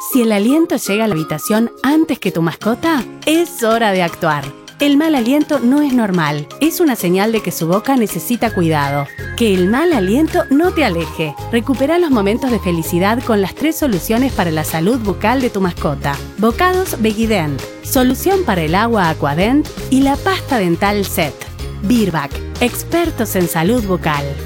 Si el aliento llega a la habitación antes que tu mascota, es hora de actuar. El mal aliento no es normal, es una señal de que su boca necesita cuidado. Que el mal aliento no te aleje. Recupera los momentos de felicidad con las 3 soluciones para la salud bucal de tu mascota. Bocados Vegident, solución para el agua Aquadent y la pasta dental Set. Virbac, expertos en salud bucal.